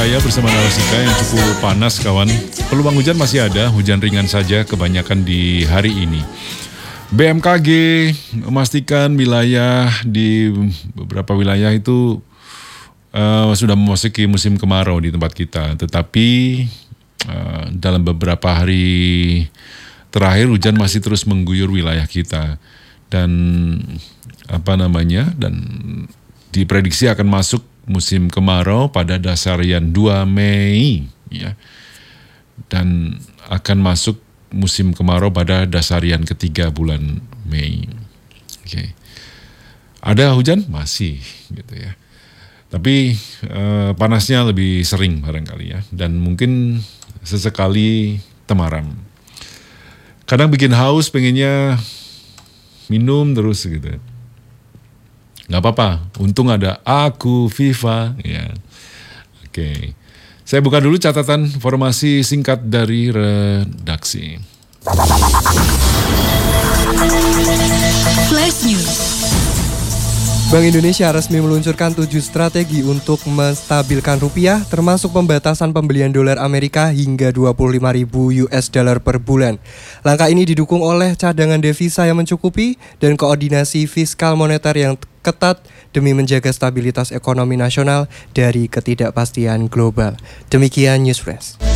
saya bersama Narasika yang cukup panas kawan. Peluang hujan masih ada, hujan ringan saja kebanyakan di hari ini. BMKG memastikan wilayah di beberapa wilayah itu sudah memasuki musim kemarau di tempat kita. Tetapi dalam beberapa hari terakhir hujan masih terus mengguyur wilayah kita. Dan dan diprediksi akan masuk musim kemarau pada dasarian 2 Mei ya. Dan akan masuk musim kemarau pada dasarian ketiga bulan Mei. Oke. Ada hujan? Masih gitu ya. Tapi panasnya lebih sering barangkali ya. Dan mungkin sesekali temaram. Kadang bikin haus, pengennya minum terus gitu. Gak apa-apa, untung ada aku Viva ya. Oke. Saya buka dulu catatan informasi singkat dari redaksi. Flash News. Bank Indonesia resmi meluncurkan 7 strategi untuk menstabilkan rupiah, termasuk pembatasan pembelian dolar Amerika hingga 25.000 US dollar per bulan. Langkah ini didukung oleh cadangan devisa yang mencukupi dan koordinasi fiskal moneter yang ketat demi menjaga stabilitas ekonomi nasional dari ketidakpastian global. Demikian News Flash.